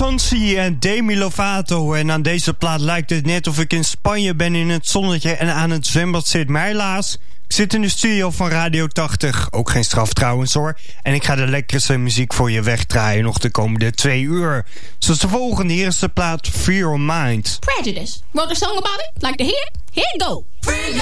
Sonsi en Demi Lovato. En aan deze plaat lijkt het net of ik in Spanje ben in het zonnetje en aan het zwembad zit. Maar helaas, ik zit in de studio van Radio 80. Ook geen straf trouwens hoor. En ik ga de lekkerste muziek voor je wegdraaien nog de komende 2 uur. Zoals de volgende, hier is de plaat Free Your Mind. Prejudice. Wrote a song about it? Like to hear it? Here you go. Free